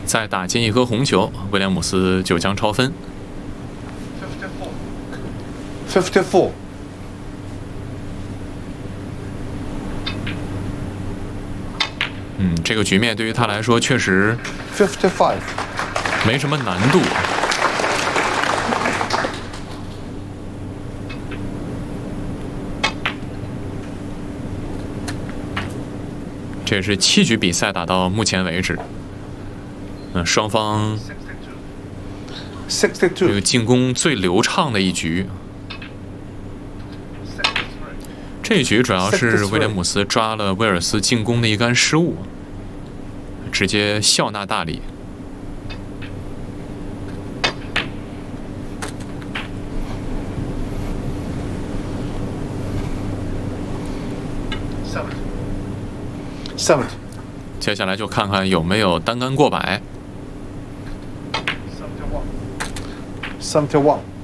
再打进一颗红球，威廉姆斯就将超分。 54. 这个局面对于他来说确实 55. 没什么难度。这是7局比赛打到目前为止，双方这个 62. 进攻最流畅的一局。这一局主要是威廉姆斯抓了威尔斯进攻的一杆失误，直接笑纳大礼。 70. 接下来就看看有没有单杆过百。 71.